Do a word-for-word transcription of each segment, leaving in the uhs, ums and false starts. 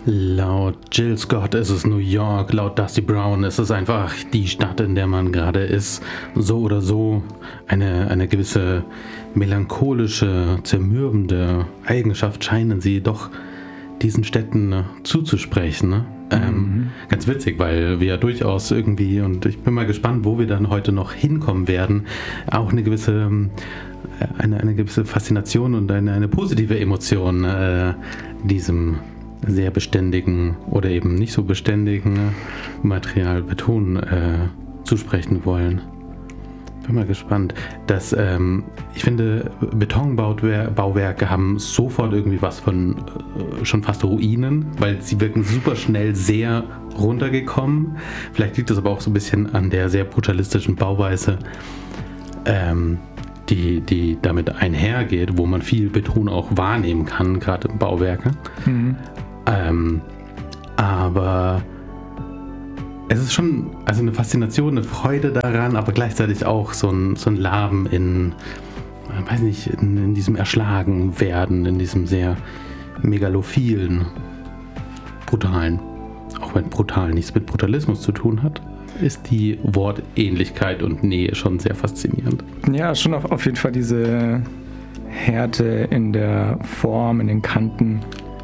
Laut Jill Scott ist es New York, laut Dusty Brown ist es einfach die Stadt, in der man gerade ist. So oder so eine, eine gewisse melancholische, zermürbende Eigenschaft scheinen sie doch diesen Städten zuzusprechen. Ne? Ähm, mhm. Ganz witzig, weil wir ja durchaus irgendwie, und ich bin mal gespannt, wo wir dann heute noch hinkommen werden, auch eine gewisse, eine, eine gewisse Faszination und eine, eine positive Emotion äh, diesem sehr beständigen oder eben nicht so beständigen Material Beton äh, zusprechen wollen. Bin mal gespannt. Das, ähm, ich finde, Betonbauwerke haben sofort irgendwie was von äh, schon fast Ruinen, weil sie wirken super schnell sehr runtergekommen. Vielleicht liegt das aber auch so ein bisschen an der sehr brutalistischen Bauweise, ähm, die, die damit einhergeht, wo man viel Beton auch wahrnehmen kann, gerade im Bauwerke. Mhm. Ähm, aber es ist schon also eine Faszination, eine Freude daran, aber gleichzeitig auch so ein, so ein Laben in, weiß nicht, in, in diesem Erschlagenwerden, in diesem sehr megalophilen, brutalen, auch wenn brutal nichts mit Brutalismus zu tun hat, ist die Wortähnlichkeit und Nähe schon sehr faszinierend. Ja, schon auf, auf jeden Fall diese Härte in der Form, in den Kanten.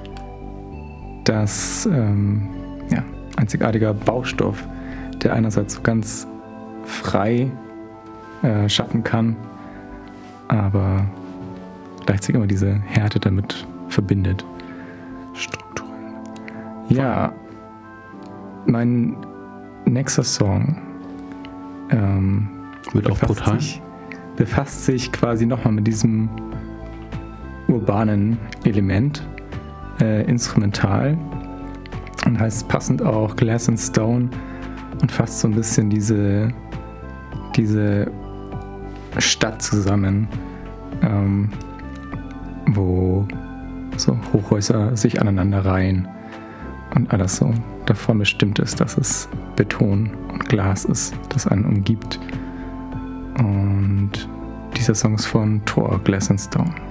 Das ähm, ja, einzigartiger Baustoff, der einerseits so ganz frei äh, schaffen kann, aber gleichzeitig immer diese Härte damit verbindet. Strukturen. Ja, mein nächster Song ähm, wird auch brutal. Sich, befasst sich quasi nochmal mit diesem urbanen Element. Äh, instrumental und heißt passend auch Glass and Stone und fasst so ein bisschen diese diese Stadt zusammen, ähm, wo so Hochhäuser sich aneinander reihen und alles so davon bestimmt ist, dass es Beton und Glas ist, das einen umgibt. Und dieser Song ist von Thor, Glass and Stone.